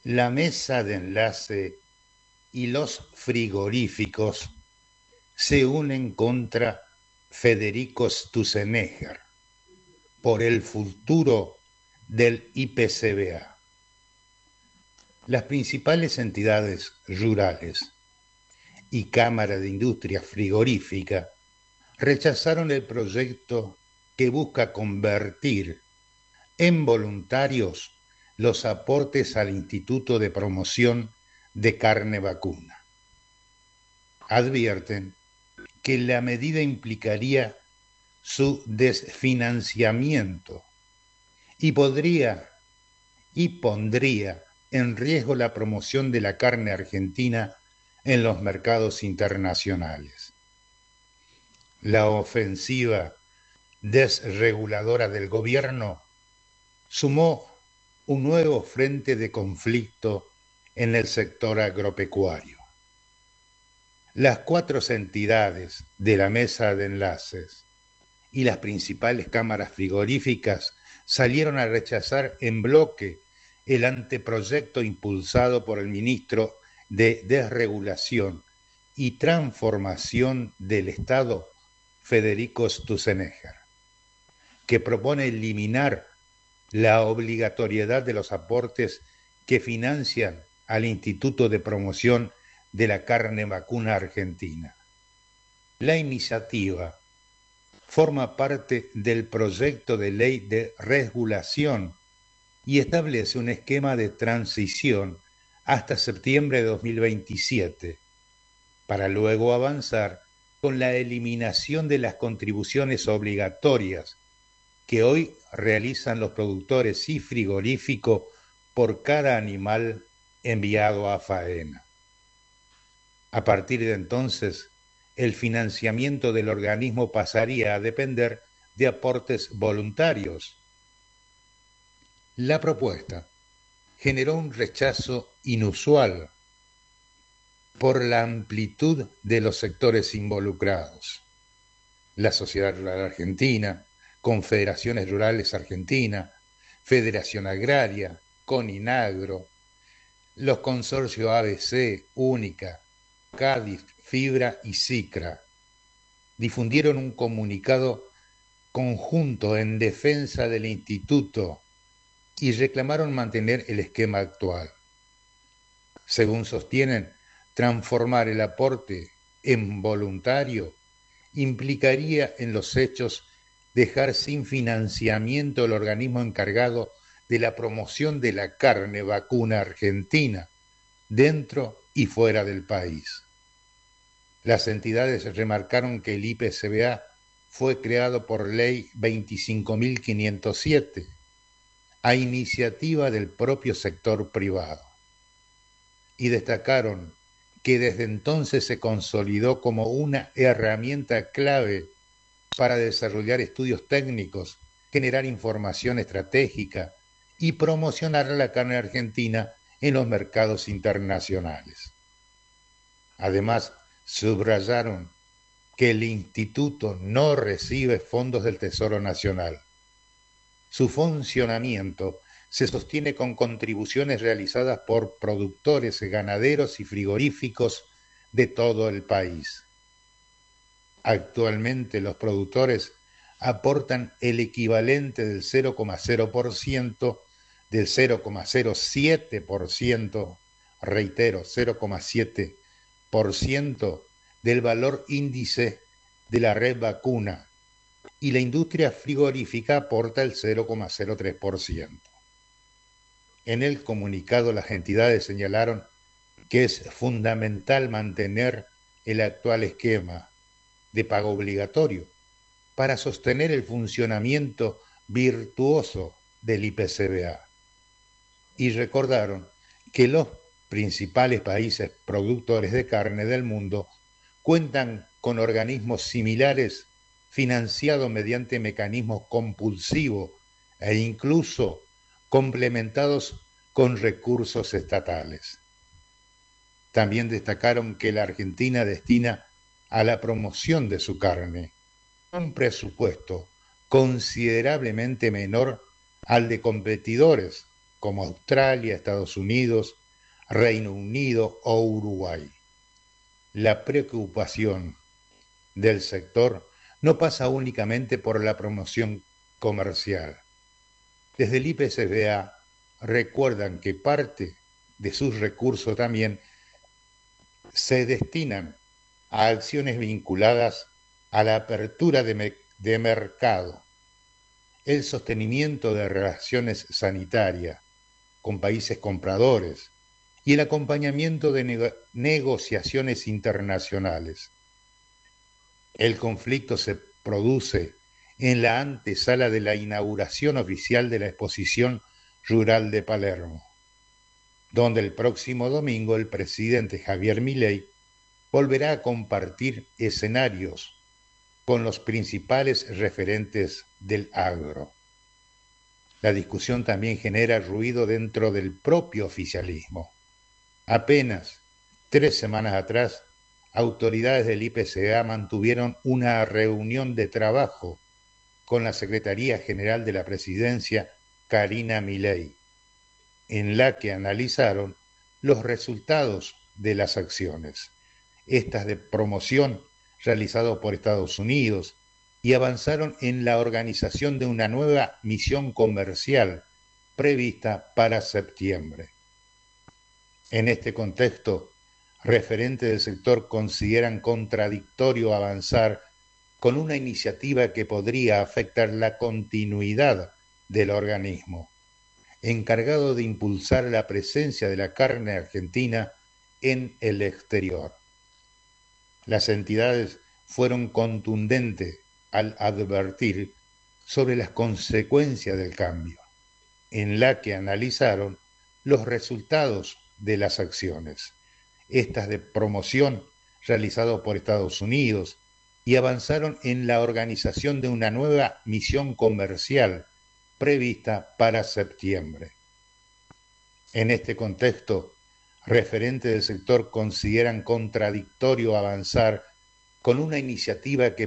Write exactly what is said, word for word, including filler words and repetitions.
La mesa de enlace y los frigoríficos se unen contra Federico Stussenegger por el futuro del I P C B A. Las principales entidades rurales y Cámara de Industria Frigorífica rechazaron el proyecto que busca convertir en voluntarios los aportes al Instituto de Promoción de Carne Vacuna. Advierten que la medida implicaría su desfinanciamiento y podría y pondría en riesgo la promoción de la carne argentina en los mercados internacionales. La ofensiva desreguladora del gobierno sumó un nuevo frente de conflicto en el sector agropecuario. Las cuatro entidades de la mesa de enlaces y las principales cámaras frigoríficas salieron a rechazar en bloque el anteproyecto impulsado por el ministro de Desregulación y Transformación del Estado, Federico Stussenegger, que propone eliminar la obligatoriedad de los aportes que financian al Instituto de Promoción de la Carne Vacuna Argentina. La iniciativa forma parte del proyecto de ley de regulación y establece un esquema de transición hasta septiembre de dos mil veintisiete, para luego avanzar con la eliminación de las contribuciones obligatorias que hoy realizan los productores y frigoríficos por cada animal enviado a faena. A partir de entonces, el financiamiento del organismo pasaría a depender de aportes voluntarios. La propuesta generó un rechazo inusual por la amplitud de los sectores involucrados. La Sociedad Rural Argentina, Confederaciones Rurales Argentina, Federación Agraria, Coninagro, los consorcios A B C, Única, Cádiz, Fibra y Sicra difundieron un comunicado conjunto en defensa del instituto y reclamaron mantener el esquema actual. Según sostienen, transformar el aporte en voluntario implicaría en los hechos dejar sin financiamiento el organismo encargado de la promoción de la carne vacuna argentina dentro y fuera del país. Las entidades remarcaron que el I P C B A fue creado por ley veinticinco mil quinientos siete, a iniciativa del propio sector privado, y destacaron que desde entonces se consolidó como una herramienta clave para desarrollar estudios técnicos, generar información estratégica y promocionar la carne argentina en los mercados internacionales. Además, subrayaron que el instituto no recibe fondos del Tesoro Nacional. Su funcionamiento se sostiene con contribuciones realizadas por productores, ganaderos y frigoríficos de todo el país. Actualmente los productores aportan el equivalente del cero coma cero por ciento, del cero coma cero siete por ciento, reitero, cero coma siete por ciento del valor índice de la red vacuna, y la industria frigorífica aporta el cero coma cero tres por ciento. En el comunicado, las entidades señalaron que es fundamental mantener el actual esquema de pago obligatorio para sostener el funcionamiento virtuoso del I P C B A. Y recordaron que los principales países productores de carne del mundo cuentan con organismos similares financiados mediante mecanismos compulsivos e incluso complementados con recursos estatales. También destacaron que la Argentina destina a la promoción de su carne un presupuesto considerablemente menor al de competidores como Australia, Estados Unidos, Reino Unido o Uruguay. La preocupación del sector no pasa únicamente por la promoción comercial. Desde el I P C B A recuerdan que parte de sus recursos también se destinan a acciones vinculadas a la apertura de, me de mercado, el sostenimiento de relaciones sanitarias con países compradores y el acompañamiento de nego negociaciones internacionales. El conflicto se produce en la antesala de la inauguración oficial de la Exposición Rural de Palermo, donde el próximo domingo el presidente Javier Milei volverá a compartir escenarios con los principales referentes del agro. La discusión también genera ruido dentro del propio oficialismo. Apenas tres semanas atrás, autoridades del I P C B A mantuvieron una reunión de trabajo con la Secretaría General de la Presidencia, Karina Milei, en la que analizaron los resultados de las acciones, estas de promoción realizadas por Estados Unidos, y avanzaron en la organización de una nueva misión comercial prevista para septiembre. En este contexto, referentes del sector consideran contradictorio avanzar con una iniciativa que podría afectar la continuidad del organismo, encargado de impulsar la presencia de la carne argentina en el exterior. Las entidades fueron contundentes al advertir sobre las consecuencias del cambio, en la que analizaron los resultados de las acciones, estas de promoción realizadas por Estados Unidos, y avanzaron en la organización de una nueva misión comercial prevista para septiembre. En este contexto, referentes del sector consideran contradictorio avanzar con una iniciativa que